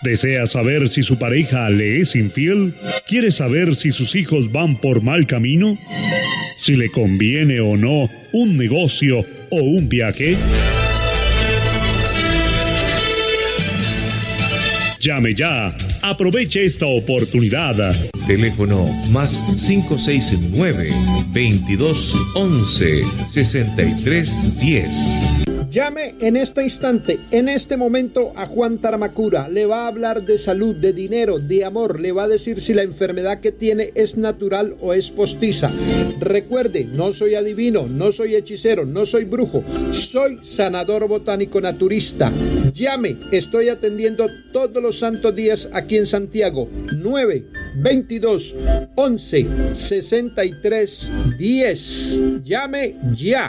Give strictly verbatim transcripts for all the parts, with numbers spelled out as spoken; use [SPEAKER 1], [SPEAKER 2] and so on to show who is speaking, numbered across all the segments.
[SPEAKER 1] ¿Desea saber si su pareja le es infiel? ¿Quiere saber si sus hijos van por mal camino? ¿Si le conviene o no un negocio o un viaje? Llame ya. Aproveche esta oportunidad.
[SPEAKER 2] Teléfono más cinco seis nueve, veintidós once, sesenta y tres diez.
[SPEAKER 3] Llame en este instante, en este momento a Juan Taramacura. Le va a hablar de salud, de dinero, de amor. Le va a decir si la enfermedad que tiene es natural o es postiza. Recuerde, no soy adivino, no soy hechicero, no soy brujo. Soy sanador botánico naturista. Llame, estoy atendiendo todos los santos días aquí en Santiago. nueve veintidós once sesenta y tres diez. Llame ya.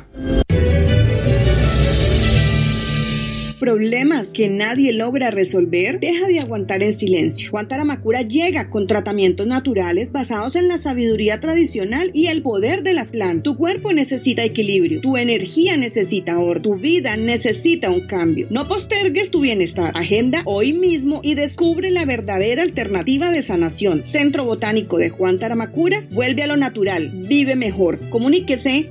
[SPEAKER 4] ¿Problemas que nadie logra resolver? Deja de aguantar en silencio. Juan Taramacura llega con tratamientos naturales basados en la sabiduría tradicional y el poder de las plantas. Tu cuerpo necesita equilibrio, tu energía necesita orden, tu vida necesita un cambio. No postergues tu bienestar. Agenda hoy mismo y descubre la verdadera alternativa de sanación. Centro Botánico de Juan Taramacura, vuelve a lo natural, vive mejor. Comuníquese.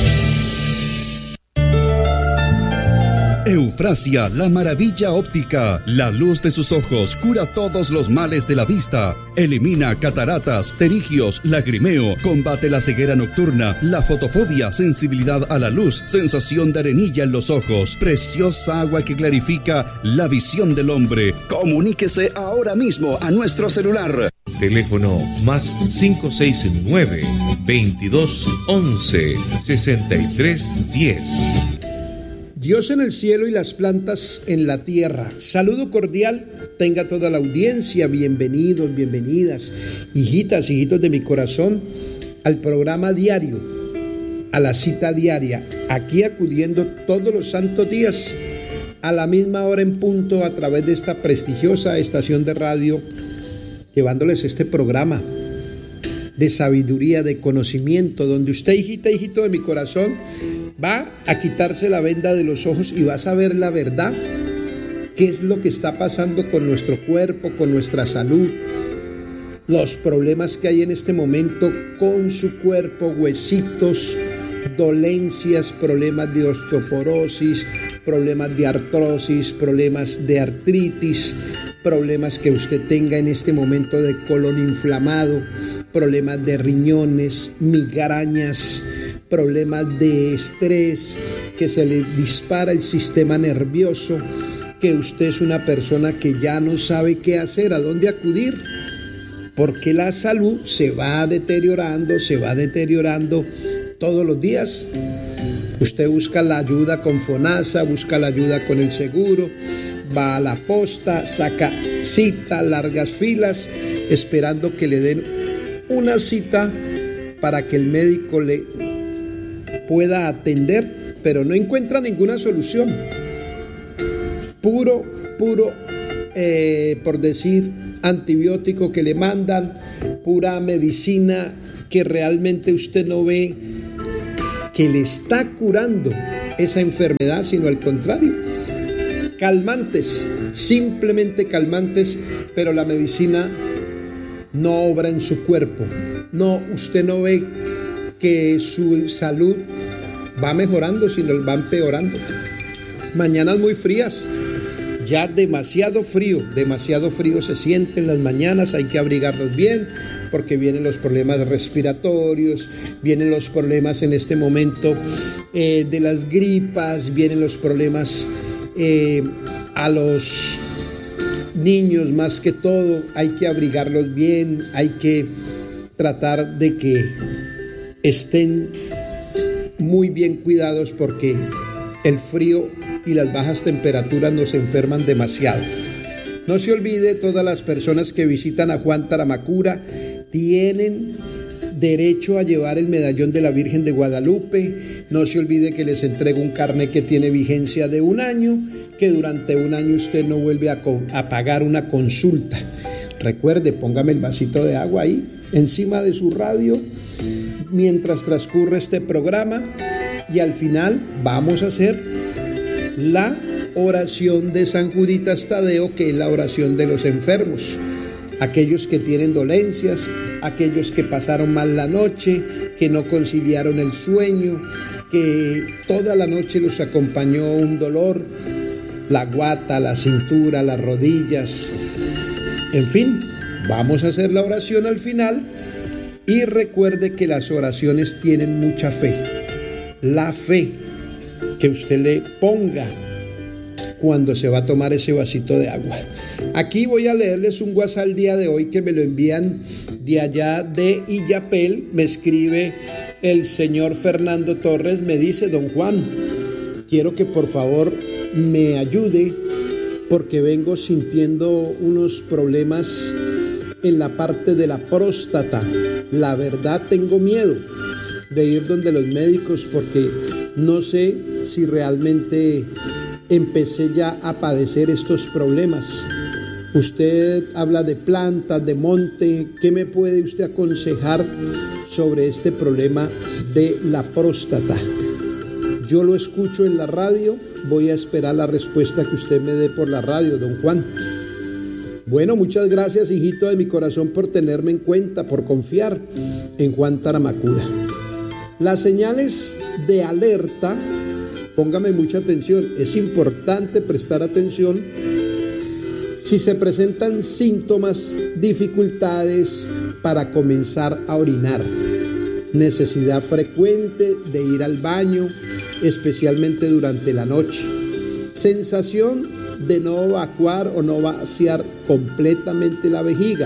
[SPEAKER 5] Eufrasia, la maravilla óptica. La luz de sus ojos cura todos los males de la vista. Elimina cataratas, pterigios, lagrimeo. Combate la ceguera nocturna, la fotofobia, sensibilidad a la luz, sensación de arenilla en los ojos. Preciosa agua que clarifica la visión del hombre. Comuníquese ahora mismo a nuestro celular.
[SPEAKER 2] Teléfono más cinco seis nueve, veintidós once, sesenta y tres diez.
[SPEAKER 3] Dios en el cielo y las plantas en la tierra. Saludo cordial, tenga toda la audiencia, bienvenidos, bienvenidas, hijitas, hijitos de mi corazón, al programa diario, a la cita diaria, aquí acudiendo todos los santos días, a la misma hora en punto, a través de esta prestigiosa estación de radio, llevándoles este programa de sabiduría, de conocimiento, donde usted, hijita, hijito de mi corazón, va a quitarse la venda de los ojos y va a saber la verdad, qué es lo que está pasando con nuestro cuerpo, con nuestra salud, los problemas que hay en este momento con su cuerpo, huesitos, dolencias, problemas de osteoporosis, problemas de artrosis, problemas de artritis, problemas que usted tenga en este momento de colon inflamado, problemas de riñones, migrañas, problemas de estrés, que se le dispara el sistema nervioso, que usted es una persona que ya no sabe qué hacer, a dónde acudir, porque la salud se va deteriorando, se va deteriorando todos los días. Usted busca la ayuda con FONASA, busca la ayuda con el seguro, va a la posta, saca cita, largas filas, esperando que le den una cita para que el médico le pueda atender, pero no encuentra ninguna solución. Puro, puro, eh, por decir, antibiótico que le mandan, pura medicina que realmente usted no ve que le está curando esa enfermedad, sino al contrario. Calmantes, simplemente calmantes, pero la medicina no obra en su cuerpo. No, usted no ve que su salud va mejorando, sino va empeorando. Mañanas muy frías, ya demasiado frío, demasiado frío se siente en las mañanas, hay que abrigarlos bien, porque vienen los problemas respiratorios, vienen los problemas en este momento eh, de las gripas, vienen los problemas eh, a los niños más que todo, hay que abrigarlos bien, hay que tratar de que estén muy bien cuidados, porque el frío y las bajas temperaturas nos enferman demasiado. No se olvide, todas las personas que visitan a Juan Taramacura tienen derecho a llevar el medallón de la Virgen de Guadalupe. No se olvide que les entrego un carnet que tiene vigencia de un año, que durante un año usted no vuelve a, co- a pagar una consulta. Recuerde, póngame el vasito de agua ahí, encima de su radio, mientras transcurre este programa, y al final vamos a hacer la oración de San Juditas Tadeo, que es la oración de los enfermos, aquellos que tienen dolencias, aquellos que pasaron mal la noche, que no conciliaron el sueño, que toda la noche los acompañó un dolor, la guata, la cintura, las rodillas, en fin, vamos a hacer la oración al final y recuerde que las oraciones tienen mucha fe, la fe que usted le ponga cuando se va a tomar ese vasito de agua. Aquí voy a leerles un WhatsApp al día de hoy que me lo envían de allá de Illapel. Me escribe el señor Fernando Torres, me dice: don Juan, quiero que por favor me ayude porque vengo sintiendo unos problemas en la parte de la próstata. La verdad tengo miedo de ir donde los médicos porque no sé si realmente empecé ya a padecer estos problemas. Usted habla de plantas, de monte. ¿Qué me puede usted aconsejar sobre este problema de la próstata? Yo lo escucho en la radio. Voy a esperar la respuesta que usted me dé por la radio, don Juan. Bueno, muchas gracias, hijito de mi corazón, por tenerme en cuenta, por confiar en Juan Taramacura. Las señales de alerta, póngame mucha atención, es importante prestar atención. Si se presentan síntomas, dificultades para comenzar a orinar, necesidad frecuente de ir al baño, especialmente durante la noche, sensación de no evacuar o no vaciar completamente la vejiga,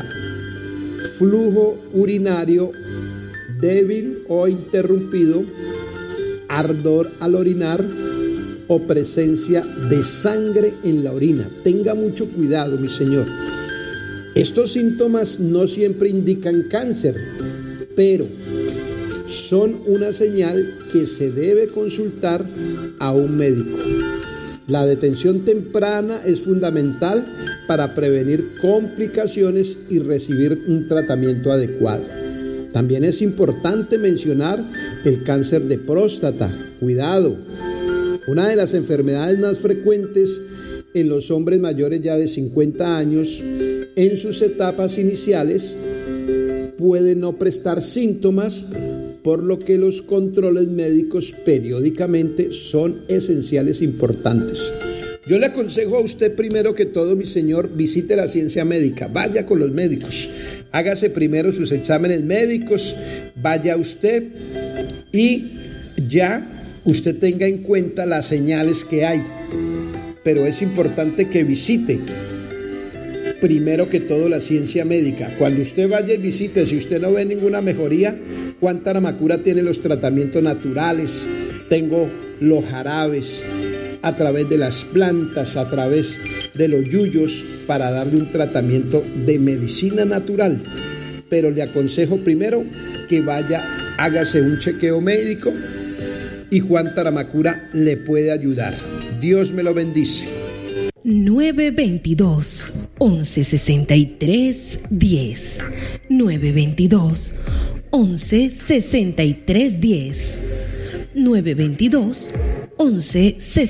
[SPEAKER 3] flujo urinario débil o interrumpido, ardor al orinar o presencia de sangre en la orina. Tenga mucho cuidado, mi señor. Estos síntomas no siempre indican cáncer, pero son una señal que se debe consultar a un médico. La detención temprana es fundamental para prevenir complicaciones y recibir un tratamiento adecuado. También es importante mencionar el cáncer de próstata. Cuidado. Una de las enfermedades más frecuentes en los hombres mayores ya de cincuenta años, en sus etapas iniciales, puede no prestar síntomas, por lo que los controles médicos periódicamente son esenciales e importantes. Yo le aconsejo a usted primero que todo, mi señor, visite la ciencia médica, vaya con los médicos, hágase primero sus exámenes médicos, vaya usted y ya usted tenga en cuenta las señales que hay, pero es importante que visite primero que todo la ciencia médica. Cuando usted vaya y visite, si usted no ve ninguna mejoría, Juan Taramacura tiene los tratamientos naturales, tengo los jarabes a través de las plantas, a través de los yuyos, para darle un tratamiento de medicina natural. Pero le aconsejo primero que vaya, hágase un chequeo médico y Juan Taramacura le puede ayudar. Dios me lo bendice.
[SPEAKER 6] nueve veintidós, once sesenta y tres, diez. nueve veintidós, once sesenta y tres, diez. nueve veintidós, once sesenta y tres, diez.